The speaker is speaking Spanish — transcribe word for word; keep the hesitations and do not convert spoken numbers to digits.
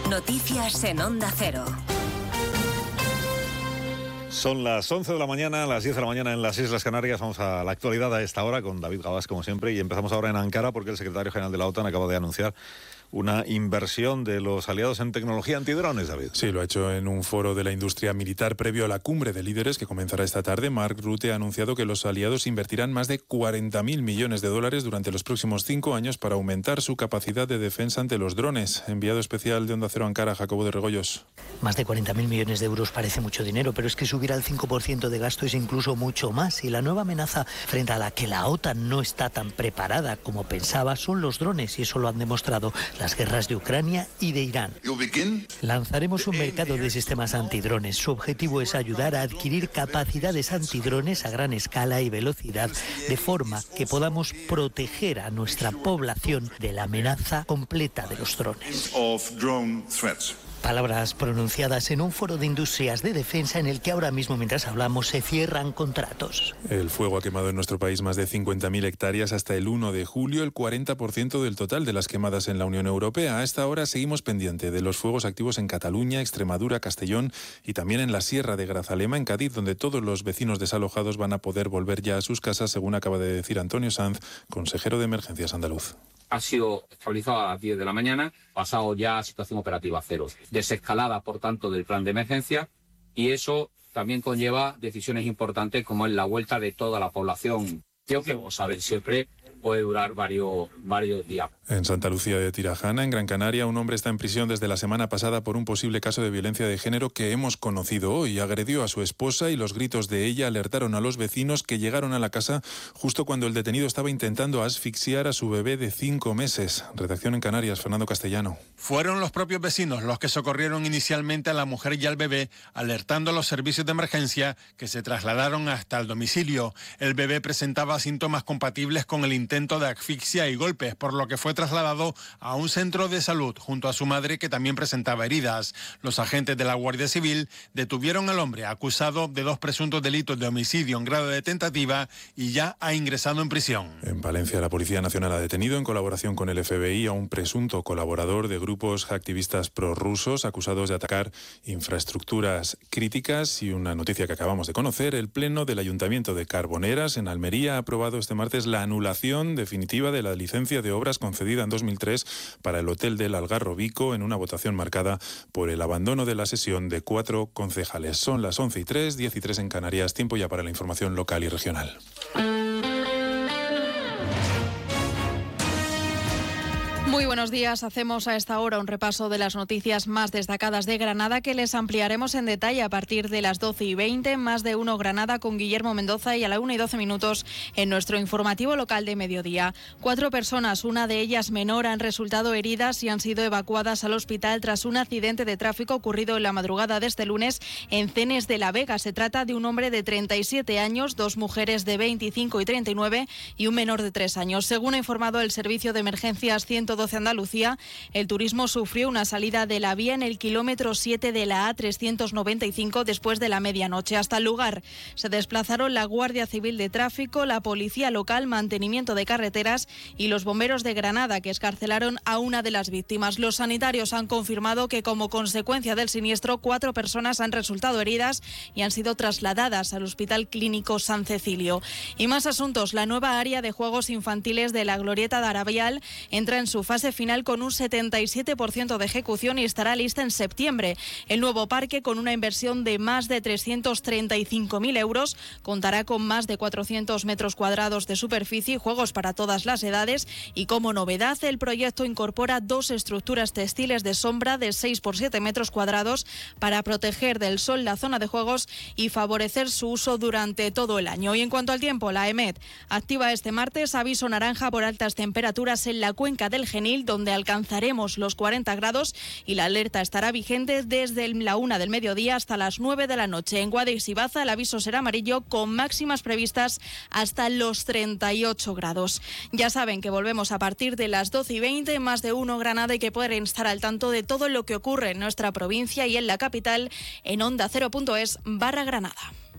Noticias en Onda Cero. Son las once de la mañana, las diez de la mañana en las Islas Canarias. Vamos a la actualidad a esta hora con David Gabás, como siempre, y empezamos ahora en Ankara porque el secretario general de la OTAN acaba de anunciar una inversión de los aliados en tecnología antidrones, David. Sí, lo ha hecho en un foro de la industria militar previo a la cumbre de líderes que comenzará esta tarde. Mark Rutte ha anunciado que los aliados invertirán más de cuarenta mil millones de dólares durante los próximos cinco años para aumentar su capacidad de defensa ante los drones. Enviado especial de Onda Cero Ankara, Jacobo de Regoyos. Más de cuarenta mil millones de euros parece mucho dinero, pero es que subir al cinco por ciento de gasto es incluso mucho más. Y la nueva amenaza frente a la que la OTAN no está tan preparada como pensaba son los drones, y eso lo han demostrado las guerras de Ucrania y de Irán. Lanzaremos un mercado de sistemas antidrones. Su objetivo es ayudar a adquirir capacidades antidrones a gran escala y velocidad, de forma que podamos proteger a nuestra población de la amenaza completa de los drones. Palabras pronunciadas en un foro de industrias de defensa en el que ahora mismo, mientras hablamos, se cierran contratos. El fuego ha quemado en nuestro país más de cincuenta mil hectáreas hasta el uno de julio, el cuarenta por ciento del total de las quemadas en la Unión Europea. A esta hora seguimos pendiente de los fuegos activos en Cataluña, Extremadura, Castellón y también en la Sierra de Grazalema, en Cádiz, donde todos los vecinos desalojados van a poder volver ya a sus casas, según acaba de decir Antonio Sanz, consejero de Emergencias andaluz. Ha sido estabilizado a las diez de la mañana, pasado ya a situación operativa cero. Desescalada, por tanto, del plan de emergencia, y eso también conlleva decisiones importantes como es la vuelta de toda la población. Creo que, vamos a ver, siempre puede durar varios, varios días. En Santa Lucía de Tirajana, en Gran Canaria, un hombre está en prisión desde la semana pasada por un posible caso de violencia de género que hemos conocido hoy. Agredió a su esposa y los gritos de ella alertaron a los vecinos, que llegaron a la casa justo cuando el detenido estaba intentando asfixiar a su bebé de cinco meses. Redacción en Canarias, Fernando Castellano. Fueron los propios vecinos los que socorrieron inicialmente a la mujer y al bebé, alertando a los servicios de emergencia, que se trasladaron hasta el domicilio. El bebé presentaba síntomas compatibles con el intento de asfixia y golpes, por lo que fue trasladado a un centro de salud junto a su madre, que también presentaba heridas. Los agentes de la Guardia Civil detuvieron al hombre, acusado de dos presuntos delitos de homicidio en grado de tentativa, y ya ha ingresado en prisión. En Valencia, la Policía Nacional ha detenido, en colaboración con el F B I, a un presunto colaborador de grupos activistas prorrusos acusados de atacar infraestructuras críticas. Y una noticia que acabamos de conocer: el Pleno del Ayuntamiento de Carboneras, en Almería, ha aprobado este martes la anulación definitiva de la licencia de obras concedida en dos mil tres para el Hotel del Algarrobico, en una votación marcada por el abandono de la sesión de cuatro concejales. Son las once y tres, diez y tres en Canarias. Tiempo ya para la información local y regional. Muy buenos días. Hacemos a esta hora un repaso de las noticias más destacadas de Granada, que les ampliaremos en detalle a partir de las doce y veinte. Más de uno Granada con Guillermo Mendoza, y a la una y doce minutos en nuestro informativo local de mediodía. Cuatro personas, una de ellas menor, han resultado heridas y han sido evacuadas al hospital tras un accidente de tráfico ocurrido en la madrugada de este lunes en Cenes de la Vega. Se trata de un hombre de treinta y siete años, dos mujeres de veinticinco y treinta y nueve y un menor de tres años. Según ha informado el Servicio de Emergencias ciento doce Andalucía, el turismo sufrió una salida de la vía en el kilómetro siete de la A trescientos noventa y cinco después de la medianoche. Hasta el lugar se desplazaron la Guardia Civil de Tráfico, la Policía Local, Mantenimiento de Carreteras y los bomberos de Granada, que excarcelaron a una de las víctimas. Los sanitarios han confirmado que, como consecuencia del siniestro, cuatro personas han resultado heridas y han sido trasladadas al Hospital Clínico San Cecilio. Y más asuntos. La nueva área de juegos infantiles de la Glorieta de Arabial entra en su fase final con un setenta y siete por ciento de ejecución y estará lista en septiembre. El nuevo parque, con una inversión de más de trescientos treinta y cinco mil euros, contará con más de cuatrocientos metros cuadrados de superficie y juegos para todas las edades. Y como novedad, el proyecto incorpora dos estructuras textiles de sombra de seis por siete metros cuadrados para proteger del sol la zona de juegos y favorecer su uso durante todo el año. Y en cuanto al tiempo, la EMET activa este martes aviso naranja por altas temperaturas en la cuenca del Genil, donde alcanzaremos los cuarenta grados, y la alerta estará vigente desde la una del mediodía hasta las nueve de la noche. En Guadix y Baza el aviso será amarillo, con máximas previstas hasta los treinta y ocho grados. Ya saben que volvemos a partir de las doce y veinte, más de uno Granada, y que pueden estar al tanto de todo lo que ocurre en nuestra provincia y en la capital en onda cero punto es barra Granada.